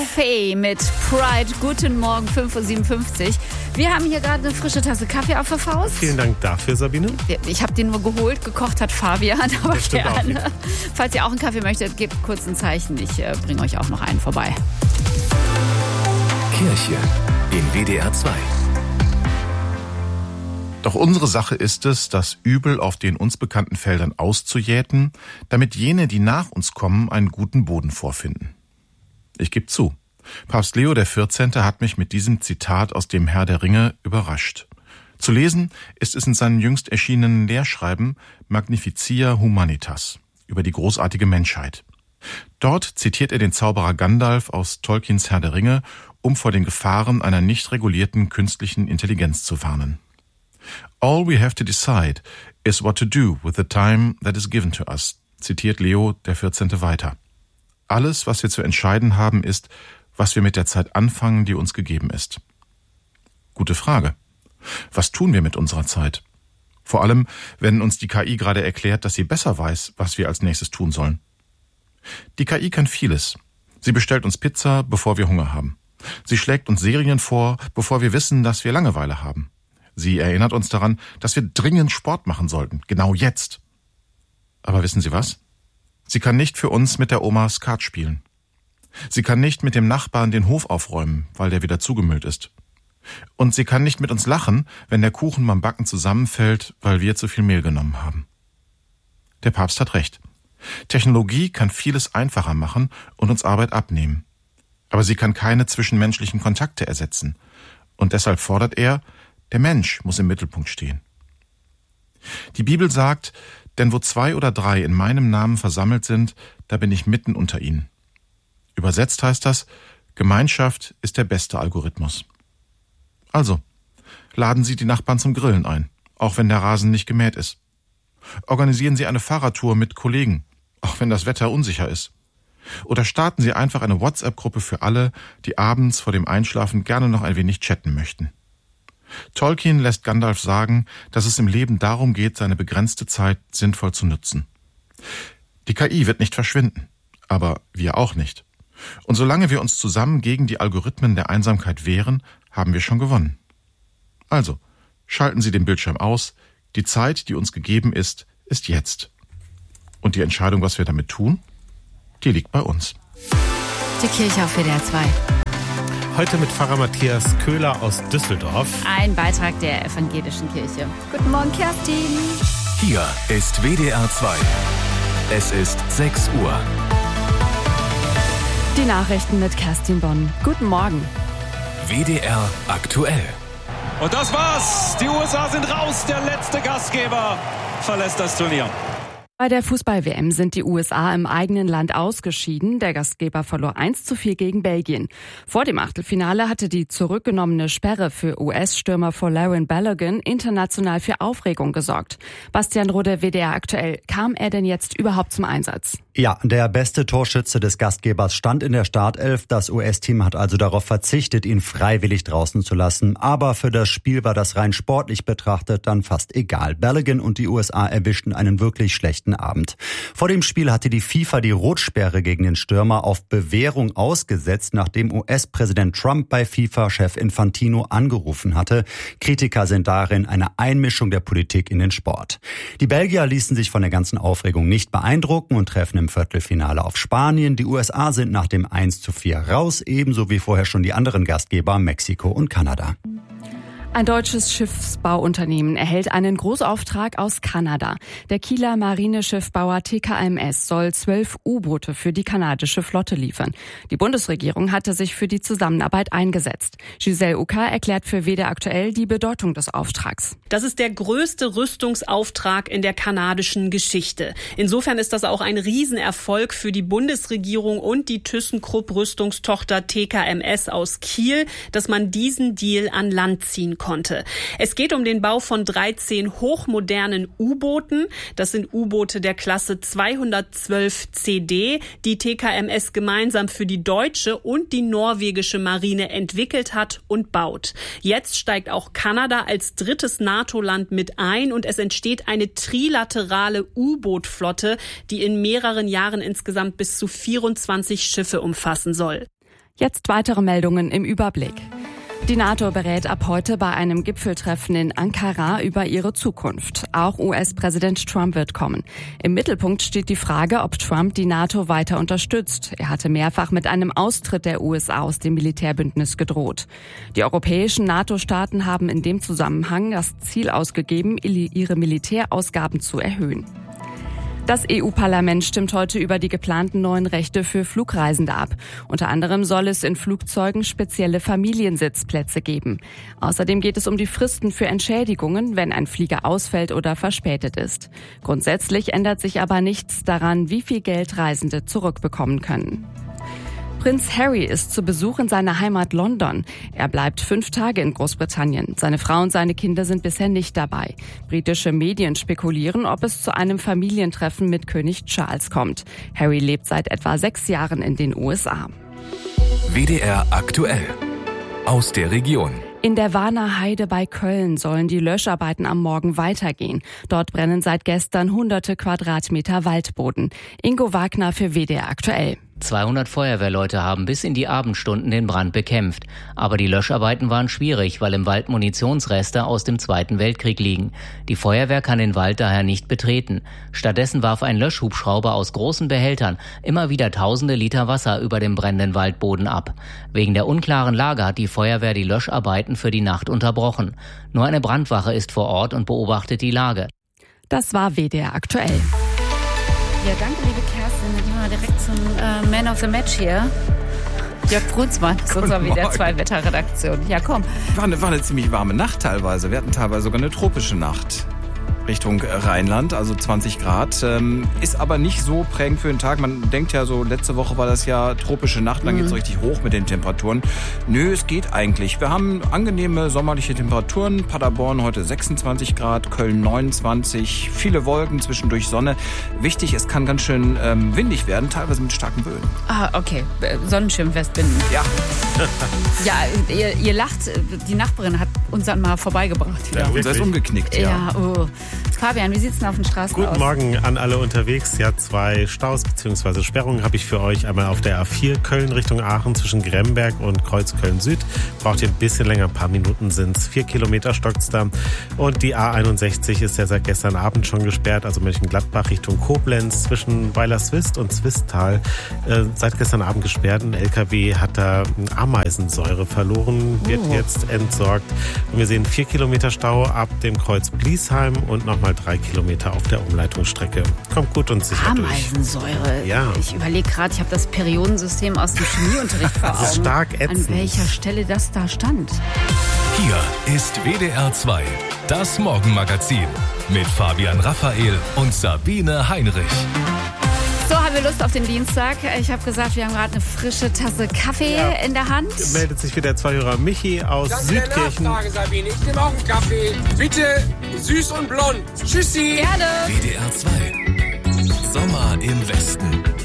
Fay mit Pride. Guten Morgen, 5.57 Uhr. Wir haben hier gerade eine frische Tasse Kaffee auf der Faust. Vielen Dank dafür, Sabine. Ich habe den nur geholt, gekocht hat Fabian, aber gerne. Falls ihr auch einen Kaffee möchtet, gebt kurz ein Zeichen. Ich bringe euch auch noch einen vorbei. Kirche in WDR 2. Doch unsere Sache ist es, das Übel auf den uns bekannten Feldern auszujäten, damit jene, die nach uns kommen, einen guten Boden vorfinden. Ich gebe zu, Papst Leo XIV. Hat mich mit diesem Zitat aus dem Herr der Ringe überrascht. Zu lesen ist es in seinem jüngst erschienenen Lehrschreiben Magnificia Humanitas über die großartige Menschheit. Dort zitiert er den Zauberer Gandalf aus Tolkiens Herr der Ringe, um vor den Gefahren einer nicht regulierten künstlichen Intelligenz zu warnen. All we have to decide is what to do with the time that is given to us, zitiert Leo XIV. Weiter. Alles, was wir zu entscheiden haben, ist, was wir mit der Zeit anfangen, die uns gegeben ist. Gute Frage. Was tun wir mit unserer Zeit? Vor allem, wenn uns die KI gerade erklärt, dass sie besser weiß, was wir als nächstes tun sollen. Die KI kann vieles. Sie bestellt uns Pizza, bevor wir Hunger haben. Sie schlägt uns Serien vor, bevor wir wissen, dass wir Langeweile haben. Sie erinnert uns daran, dass wir dringend Sport machen sollten, genau jetzt. Aber wissen Sie was? Sie kann nicht für uns mit der Oma Skat spielen. Sie kann nicht mit dem Nachbarn den Hof aufräumen, weil der wieder zugemüllt ist. Und sie kann nicht mit uns lachen, wenn der Kuchen beim Backen zusammenfällt, weil wir zu viel Mehl genommen haben. Der Papst hat recht. Technologie kann vieles einfacher machen und uns Arbeit abnehmen. Aber sie kann keine zwischenmenschlichen Kontakte ersetzen. Und deshalb fordert er, der Mensch muss im Mittelpunkt stehen. Die Bibel sagt, denn wo 2 oder 3 in meinem Namen versammelt sind, da bin ich mitten unter ihnen. Übersetzt heißt das, Gemeinschaft ist der beste Algorithmus. Also, laden Sie die Nachbarn zum Grillen ein, auch wenn der Rasen nicht gemäht ist. Organisieren Sie eine Fahrradtour mit Kollegen, auch wenn das Wetter unsicher ist. Oder starten Sie einfach eine WhatsApp-Gruppe für alle, die abends vor dem Einschlafen gerne noch ein wenig chatten möchten. Tolkien lässt Gandalf sagen, dass es im Leben darum geht, seine begrenzte Zeit sinnvoll zu nutzen. Die KI wird nicht verschwinden, aber wir auch nicht. Und solange wir uns zusammen gegen die Algorithmen der Einsamkeit wehren, haben wir schon gewonnen. Also, schalten Sie den Bildschirm aus. Die Zeit, die uns gegeben ist jetzt. Und die Entscheidung, was wir damit tun, die liegt bei uns. Die Kirche auf WDR 2. Heute mit Pfarrer Matthias Köhler aus Düsseldorf. Ein Beitrag der Evangelischen Kirche. Guten Morgen, Kerstin. Hier ist WDR 2. Es ist 6 Uhr. Die Nachrichten mit Kerstin Bonn. Guten Morgen. WDR aktuell. Und das war's. Die USA sind raus. Der letzte Gastgeber verlässt das Turnier. Bei der Fußball-WM sind die USA im eigenen Land ausgeschieden. Der Gastgeber verlor 1:4 gegen Belgien. Vor dem Achtelfinale hatte die zurückgenommene Sperre für US-Stürmer Folarin Balogun international für Aufregung gesorgt. Bastian Rode, WDR aktuell. Kam er denn jetzt überhaupt zum Einsatz? Ja, der beste Torschütze des Gastgebers stand in der Startelf. Das US-Team hat also darauf verzichtet, ihn freiwillig draußen zu lassen. Aber für das Spiel war das rein sportlich betrachtet dann fast egal. Balogun und die USA erwischten einen wirklich schlechten Abend. Vor dem Spiel hatte die FIFA die Rotsperre gegen den Stürmer auf Bewährung ausgesetzt, nachdem US-Präsident Trump bei FIFA-Chef Infantino angerufen hatte. Kritiker sind darin eine Einmischung der Politik in den Sport. Die Belgier ließen sich von der ganzen Aufregung nicht beeindrucken und treffen im Viertelfinale auf Spanien. Die USA sind nach dem 1:4 raus, ebenso wie vorher schon die anderen Gastgeber Mexiko und Kanada. Ein deutsches Schiffsbauunternehmen erhält einen Großauftrag aus Kanada. Der Kieler Marineschiffbauer TKMS soll 12 U-Boote für die kanadische Flotte liefern. Die Bundesregierung hatte sich für die Zusammenarbeit eingesetzt. Giselle Ucker erklärt für WDR aktuell die Bedeutung des Auftrags. Das ist der größte Rüstungsauftrag in der kanadischen Geschichte. Insofern ist das auch ein Riesenerfolg für die Bundesregierung und die ThyssenKrupp Rüstungstochter TKMS aus Kiel, dass man diesen Deal an Land ziehen konnte. Es geht um den Bau von 13 hochmodernen U-Booten. Das sind U-Boote der Klasse 212 CD, die TKMS gemeinsam für die deutsche und die norwegische Marine entwickelt hat und baut. Jetzt steigt auch Kanada als drittes NATO-Land mit ein und es entsteht eine trilaterale U-Boot-Flotte, die in mehreren Jahren insgesamt bis zu 24 Schiffe umfassen soll. Jetzt weitere Meldungen im Überblick. Die NATO berät ab heute bei einem Gipfeltreffen in Ankara über ihre Zukunft. Auch US-Präsident Trump wird kommen. Im Mittelpunkt steht die Frage, ob Trump die NATO weiter unterstützt. Er hatte mehrfach mit einem Austritt der USA aus dem Militärbündnis gedroht. Die europäischen NATO-Staaten haben in dem Zusammenhang das Ziel ausgegeben, ihre Militärausgaben zu erhöhen. Das EU-Parlament stimmt heute über die geplanten neuen Rechte für Flugreisende ab. Unter anderem soll es in Flugzeugen spezielle Familiensitzplätze geben. Außerdem geht es um die Fristen für Entschädigungen, wenn ein Flieger ausfällt oder verspätet ist. Grundsätzlich ändert sich aber nichts daran, wie viel Geld Reisende zurückbekommen können. Prinz Harry ist zu Besuch in seiner Heimat London. Er bleibt 5 Tage in Großbritannien. Seine Frau und seine Kinder sind bisher nicht dabei. Britische Medien spekulieren, ob es zu einem Familientreffen mit König Charles kommt. Harry lebt seit etwa 6 Jahren in den USA. WDR aktuell. Aus der Region. In der Warner Heide bei Köln sollen die Löscharbeiten am Morgen weitergehen. Dort brennen seit gestern hunderte Quadratmeter Waldboden. Ingo Wagner für WDR aktuell. 200 Feuerwehrleute haben bis in die Abendstunden den Brand bekämpft. Aber die Löscharbeiten waren schwierig, weil im Wald Munitionsreste aus dem Zweiten Weltkrieg liegen. Die Feuerwehr kann den Wald daher nicht betreten. Stattdessen warf ein Löschhubschrauber aus großen Behältern immer wieder tausende Liter Wasser über dem brennenden Waldboden ab. Wegen der unklaren Lage hat die Feuerwehr die Löscharbeiten für die Nacht unterbrochen. Nur eine Brandwache ist vor Ort und beobachtet die Lage. Das war WDR aktuell. Ja, danke, liebe Kerstin. Dann gehen wir mal direkt zum Man of the Match hier. Jörg Brunsmann ist unser WDR 2 Wetterredaktion. Ja, komm. War eine ziemlich warme Nacht teilweise. Wir hatten teilweise sogar eine tropische Nacht. Richtung Rheinland, also 20 Grad. Ist aber nicht so prägend für den Tag. Man denkt ja so, letzte Woche war das ja tropische Nacht, dann geht es richtig hoch mit den Temperaturen. Nö, es geht eigentlich. Wir haben angenehme sommerliche Temperaturen. Paderborn heute 26 Grad, Köln 29, viele Wolken, zwischendurch Sonne. Wichtig, es kann ganz schön windig werden, teilweise mit starken Böen. Ah, okay. Sonnenschirm festbinden. Ja. Ja, ihr lacht. Die Nachbarin hat uns dann mal vorbeigebracht. Ja, unser ist umgeknickt, ja. Ja, oh. Fabian, wie sieht es denn auf den Straßen aus? Guten Morgen an alle unterwegs. Ja, 2 Staus bzw. Sperrungen habe ich für euch. Einmal auf der A4 Köln Richtung Aachen zwischen Gremberg und Kreuz Köln-Süd. Braucht ihr ein bisschen länger, ein paar Minuten sind es. 4 Kilometer stockt's da. Und die A61 ist ja seit gestern Abend schon gesperrt, also Mönchengladbach Richtung Koblenz zwischen Weilerswist und Zwistal. Seit gestern Abend gesperrt. Ein LKW hat da Ameisensäure verloren, wird jetzt entsorgt. Und wir sehen 4 Kilometer Stau ab dem Kreuz Bliesheim und nochmal 3 Kilometer auf der Umleitungsstrecke. Kommt gut und sicher durch. Ameisensäure. Ja. Ich überlege gerade, ich habe das Periodensystem aus dem Chemieunterricht vor Augen. Das ist stark ätzend. An welcher Stelle das da stand. Hier ist WDR 2, das Morgenmagazin mit Fabian Raphael und Sabine Heinrich. So, haben wir Lust auf den Dienstag. Ich habe gesagt, wir haben gerade eine frische Tasse Kaffee in der Hand. Meldet sich wieder Zuhörer Michi aus Südkirchen. Nachfrage, Sabine. Ich nehme auch einen Kaffee. Bitte süß und blond. Tschüssi. Gerne. WDR 2, Sommer im Westen.